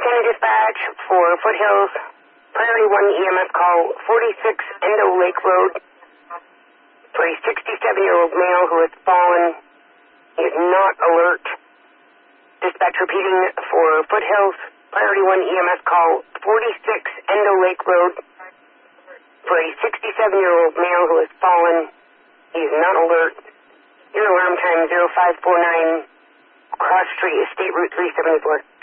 County Dispatch for Foothills, Priority 1 EMS call 46 Endo Lake Road for a 67-year-old male who has fallen. He is not alert. Dispatch repeating for Foothills, Priority 1 EMS call 46 Endo Lake Road for a 67-year-old male who has fallen. He is not alert. Your alarm time 0549, Cross Street, State Route 374.